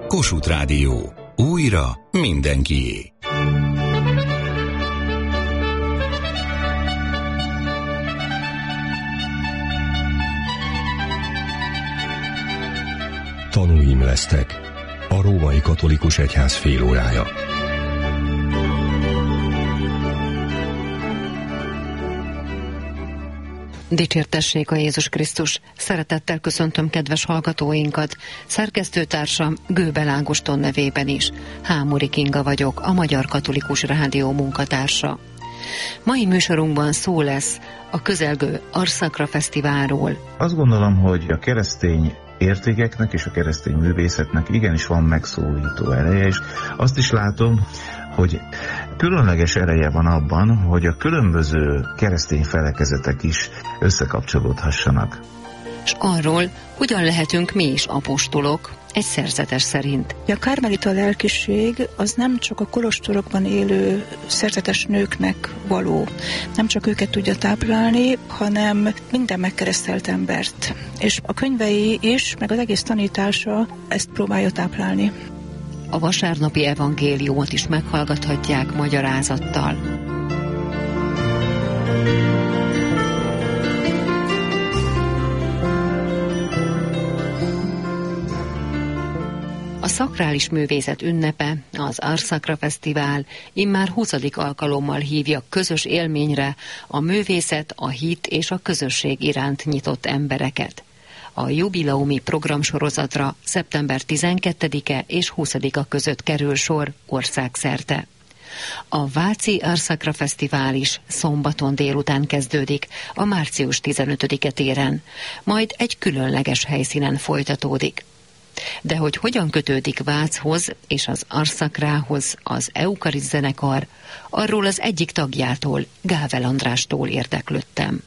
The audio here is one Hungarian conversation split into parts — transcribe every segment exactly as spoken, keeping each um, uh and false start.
Kossuth Rádió. Újra mindenkié. Tanúim lesztek. A római katolikus egyház félórája. Dicsértessék a Jézus Krisztus! Szeretettel köszöntöm kedves hallgatóinkat. Szerkesztőtársam Gőbel Ágoston nevében is. Hámori Kinga vagyok, a Magyar Katolikus Rádió munkatársa. Mai műsorunkban szó lesz a közelgő Arszakra Fesztiválról. Azt gondolom, hogy a keresztény értékeknek és a keresztény művészetnek igenis van megszólító ereje, és azt is látom, hogy különleges ereje van abban, hogy a különböző keresztény felekezetek is összekapcsolódhassanak. És arról, hogyan lehetünk mi is apostolok, egy szerzetes szerint. A karmelita lelkiség az nem csak a kolostorokban élő szerzetes nőknek való, nem csak őket tudja táplálni, hanem minden megkeresztelt embert. És a könyvei is, meg az egész tanítása ezt próbálja táplálni. A vasárnapi evangéliumot is meghallgathatják magyarázattal. A szakrális művészet ünnepe, az Arszakra Fesztivál immár huszadik alkalommal hívja közös élményre a művészet, a hit és a közösség iránt nyitott embereket. A jubileumi programsorozatra szeptember tizenkettedike és huszadika között kerül sor országszerte. A Váci Arszakra Fesztivál is szombaton délután kezdődik, a március tizenötödike téren, majd egy különleges helyszínen folytatódik. De hogy hogyan kötődik Váchoz és az Arszakrához az Eukariszt zenekar, arról az egyik tagjától, Gável Andrástól érdeklődtem.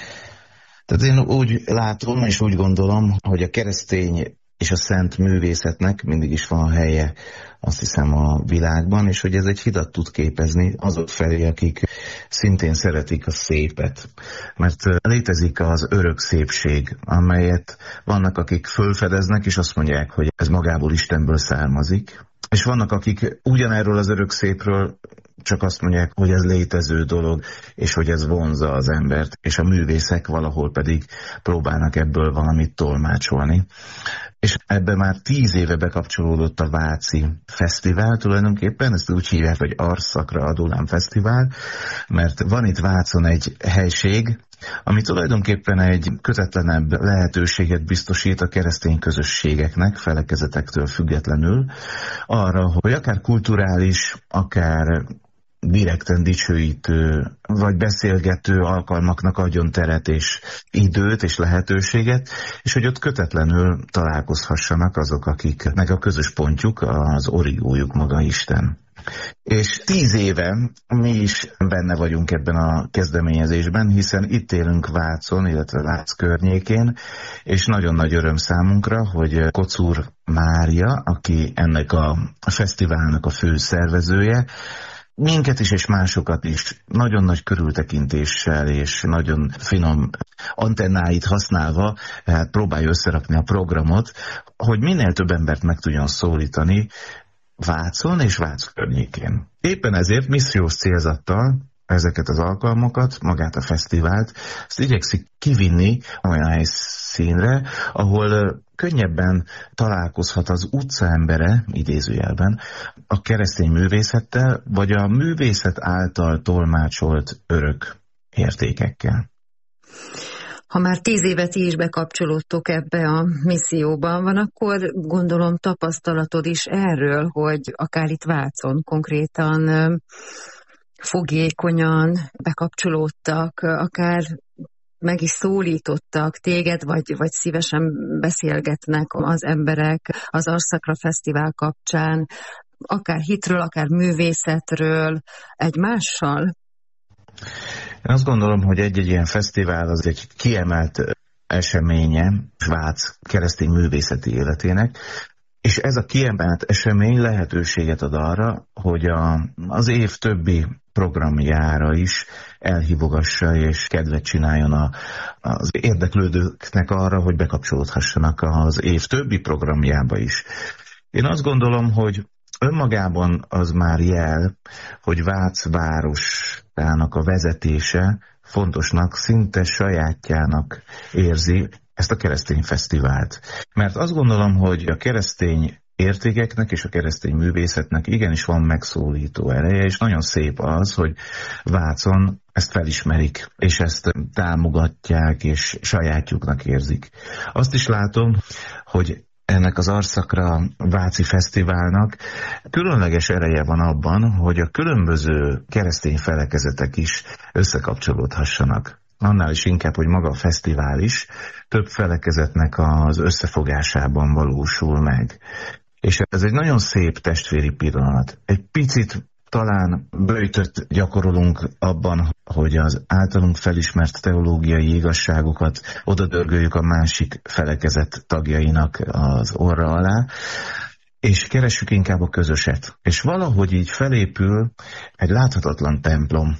Tehát én úgy látom és úgy gondolom, hogy a keresztény és a szent művészetnek mindig is van helye, azt hiszem, a világban, és hogy ez egy hidat tud képezni azok felé, akik szintén szeretik a szépet. Mert létezik az örök szépség, amelyet vannak, akik fölfedeznek, és azt mondják, hogy ez magából Istenből származik. És vannak, akik ugyanerről az örök szépről csak azt mondják, hogy ez létező dolog, és hogy ez vonzza az embert, és a művészek valahol pedig próbálnak ebből valamit tolmácsolni. És ebben már tíz éve bekapcsolódott a Váci Fesztivál tulajdonképpen, ezt úgy hívják, hogy Arszakra Adulám Fesztivál, mert van itt Vácon egy helység, ami tulajdonképpen egy közvetlenebb lehetőséget biztosít a keresztény közösségeknek, felekezetektől függetlenül, arra, hogy akár kulturális, akár direkten dicsőítő, vagy beszélgető alkalmaknak adjon teret és időt és lehetőséget, és hogy ott kötetlenül találkozhassanak azok, akiknek a közös pontjuk, az origójuk maga Isten. És tíz éve mi is benne vagyunk ebben a kezdeményezésben, hiszen itt élünk Vácon, illetve Vác környékén, és nagyon nagy öröm számunkra, hogy Kocúr Mária, aki ennek a fesztiválnak a fő szervezője, minket is és másokat is nagyon nagy körültekintéssel és nagyon finom antennáit használva hát próbálja összerakni a programot, hogy minél több embert meg tudjon szólítani Vácon és Vác környékén. Éppen ezért missziós célzattal ezeket az alkalmakat, magát a fesztivált, ezt igyekszik kivinni olyan helyszínre, ahol könnyebben találkozhat az utcaembere, idézőjelben, a keresztény művészettel, vagy a művészet által tolmácsolt örök értékekkel. Ha már tíz évet ti is bekapcsolódtok ebbe a misszióban van, akkor gondolom tapasztalatod is erről, hogy akár itt Vácon konkrétan fogékonyan bekapcsolódtak, akár meg is szólítottak téged, vagy, vagy szívesen beszélgetnek az emberek az Arszakra Fesztivál kapcsán, akár hitről, akár művészetről, egymással? Én azt gondolom, hogy egy-egy ilyen fesztivál az egy kiemelt eseménye Vác keresztény művészeti életének, és ez a kiemelt esemény lehetőséget ad arra, hogy a, az év többi programjára is elhívogassa és kedvet csináljon a, az érdeklődőknek arra, hogy bekapcsolódhassanak az év többi programjába is. Én azt gondolom, hogy önmagában az már jel, hogy Vác városának a vezetése fontosnak, szinte sajátjának érzi ezt a keresztény fesztivált. Mert azt gondolom, hogy a keresztény értékeknek és a keresztény művészetnek igenis van megszólító ereje, és nagyon szép az, hogy Vácon ezt felismerik, és ezt támogatják, és sajátjuknak érzik. Azt is látom, hogy ennek az Arszakra Váci Fesztiválnak különleges ereje van abban, hogy a különböző keresztény felekezetek is összekapcsolódhassanak. Annál is inkább, hogy maga a fesztivál is több felekezetnek az összefogásában valósul meg. És ez egy nagyon szép testvéri pillanat. Egy picit talán böjtöt gyakorolunk abban, hogy az általunk felismert teológiai igazságokat odadörgöljük a másik felekezet tagjainak az orra alá, és keressük inkább a közöset. És valahogy így felépül egy láthatatlan templom,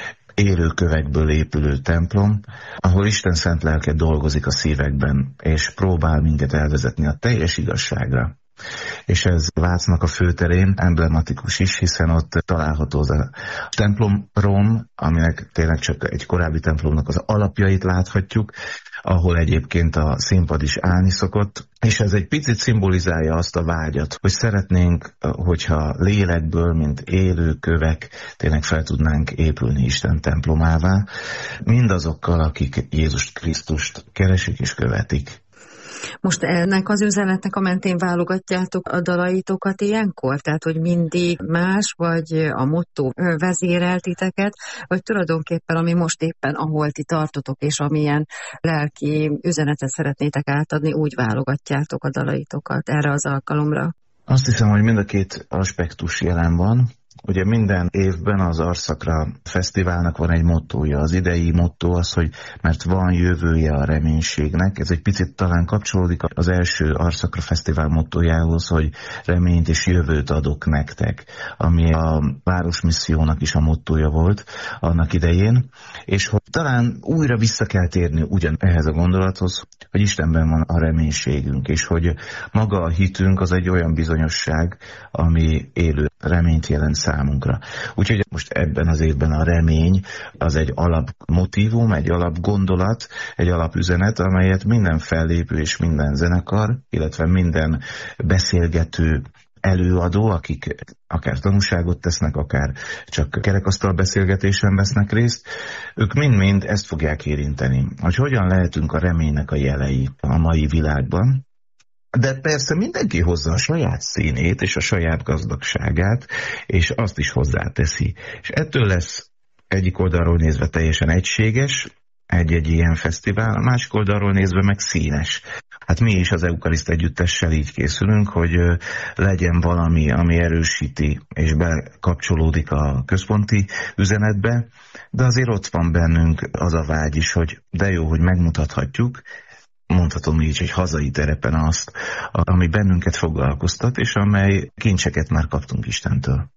élő kövekből épülő templom, ahol Isten szent lelke dolgozik a szívekben, és próbál minket elvezetni a teljes igazságra. És ez Vácnak a főterén emblematikus is, hiszen ott található az a templomrom, aminek tényleg csak egy korábbi templomnak az alapjait láthatjuk, ahol egyébként a színpad is állni szokott, és ez egy picit szimbolizálja azt a vágyat, hogy szeretnénk, hogyha lélekből, mint élő kövek, tényleg fel tudnánk épülni Isten templomává, mindazokkal, akik Jézus Krisztust keresik és követik. Most ennek az üzenetnek a mentén válogatjátok a dalaitokat ilyenkor? Tehát, hogy mindig más, vagy a motto vezérel titeket, vagy tulajdonképpen, ami most éppen ahol ti tartotok, és amilyen lelki üzenetet szeretnétek átadni, úgy válogatjátok a dalaitokat erre az alkalomra? Azt hiszem, hogy mind a két aspektus jelen van. Ugye minden évben az Arszakra Fesztiválnak van egy mottója. Az idei mottó az, hogy mert van jövője a reménységnek. Ez egy picit talán kapcsolódik az első Arszakra Fesztivál mottójához, hogy reményt és jövőt adok nektek, ami a Városmissziónak is a mottója volt annak idején. És hogy talán újra vissza kell térni ugyan ehhez a gondolathoz, hogy Istenben van a reménységünk, és hogy maga a hitünk az egy olyan bizonyosság, ami élő reményt jelent számunkra. Úgyhogy most ebben az évben a remény az egy alapmotívum, egy alapgondolat, egy alapüzenet, amelyet minden fellépő és minden zenekar, illetve minden beszélgető előadó, akik akár tanúságot tesznek, akár csak kerekasztal beszélgetésen vesznek részt, ők mind-mind ezt fogják érinteni, hogy hogyan lehetünk a reménynek a jelei a mai világban. De persze mindenki hozza a saját színét és a saját gazdagságát, és azt is hozzáteszi. És ettől lesz egyik oldalról nézve teljesen egységes, egy-egy ilyen fesztivál, a másik oldalról nézve meg színes. Hát mi is az Eukariszt együttessel így készülünk, hogy legyen valami, ami erősíti és bekapcsolódik a központi üzenetbe, de azért ott van bennünk az a vágy is, hogy de jó, hogy megmutathatjuk, mondhatom így, hogy hazai terepen azt, ami bennünket foglalkoztat, és amely kincseket már kaptunk Istentől.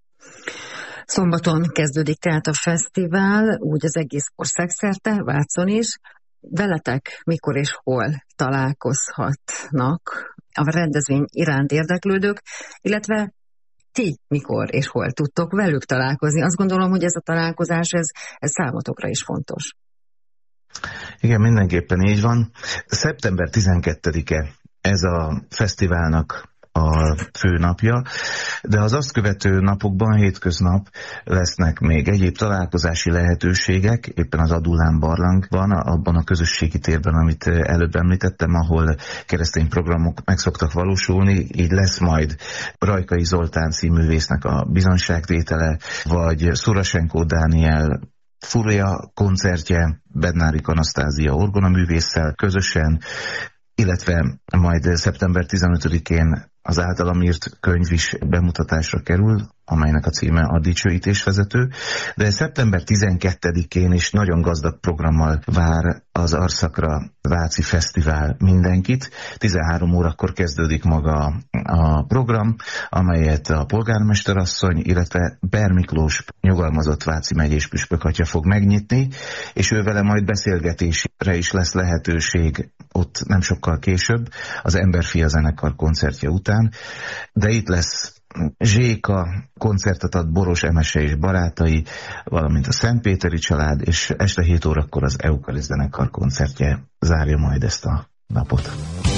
Szombaton kezdődik tehát a fesztivál, úgy az egész országszerte, Vácon is. Veletek mikor és hol találkozhatnak a rendezvény iránt érdeklődők, illetve ti mikor és hol tudtok velük találkozni? Azt gondolom, hogy ez a találkozás, ez, ez számotokra is fontos. Igen, mindenképpen így van. szeptember tizenkettedike ez a fesztiválnak a fő napja, de az azt követő napokban, hétköznap lesznek még egyéb találkozási lehetőségek, éppen az Adulán barlangban, abban a közösségi térben, amit előbb említettem, ahol keresztény programok meg szoktak valósulni, így lesz majd Rajkai Zoltán színművésznek a bizonyságtétele, vagy Szurasenko Dániel Fúria koncertje, Bednárik Anasztázia orgonaművésszel közösen, illetve majd szeptember tizenötödikén az általam írt könyv is bemutatásra kerül, amelynek a címe a Dicsőítésvezető, de szeptember tizenkettedikén is nagyon gazdag programmal vár az Arszakra Váci Fesztivál mindenkit. tizenhárom órakor kezdődik maga a program, amelyet a polgármesterasszony, illetve Ber Miklós nyugalmazott Váci megyés püspökatya fog megnyitni, és ő vele majd beszélgetésre is lesz lehetőség ott nem sokkal később, az Emberfia zenekar koncertje után. délután, de itt lesz Zséka, koncertet ad Boros Emese és barátai, valamint a Szentpéteri család, és este hét órakor az Eukariszt zenekar koncertje zárja majd ezt a napot.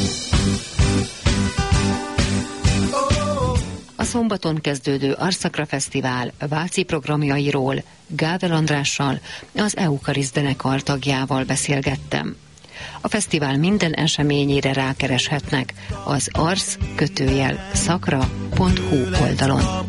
A szombaton kezdődő Arszakra Fesztivál váci programjairól Gável Andrással, az Eukariszt zenekar tagjával beszélgettem. A fesztivál minden eseményére rákereshetnek az arsz kötőjel szakra pont hu oldalon.